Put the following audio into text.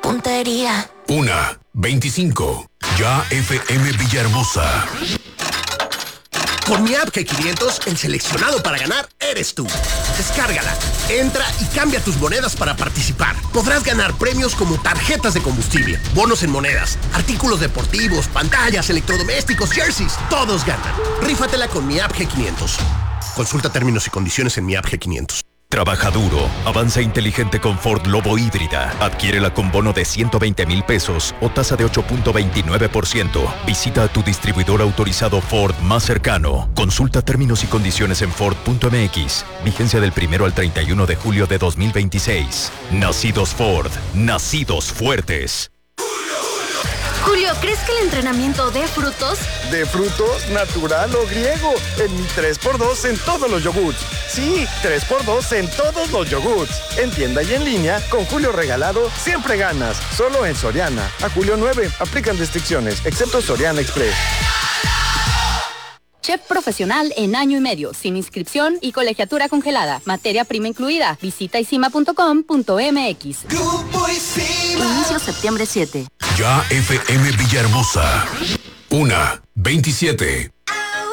puntería. 1:25. Ya FM Villahermosa. Con mi app G500, el seleccionado para ganar eres tú. Descárgala, entra y cambia tus monedas para participar. Podrás ganar premios como tarjetas de combustible, bonos en monedas, artículos deportivos, pantallas, electrodomésticos, jerseys. Todos ganan. Rífatela con mi app G500. Consulta términos y condiciones en mi app G500. Trabaja duro, avanza inteligente con Ford Lobo híbrida. Adquiérela con bono de 120,000 pesos o tasa de 8.29%. Visita a tu distribuidor autorizado Ford más cercano. Consulta términos y condiciones en Ford.mx. Vigencia del 1 al 31 de julio de 2026. Nacidos Ford, nacidos fuertes. Julio, ¿crees que el entrenamiento dé frutos? ¿De frutos, natural o griego? En mi 3x2 en todos los yogurts. Sí, 3x2 en todos los yogurts. En tienda y en línea, con Julio regalado, siempre ganas. Solo en Soriana. A julio 9, aplican restricciones, excepto Soriana Express. Chef profesional en año y medio, sin inscripción y colegiatura congelada. Materia prima incluida. Visita isima.com.mx. Inicio septiembre 7. Ya FM Villahermosa. 1:27.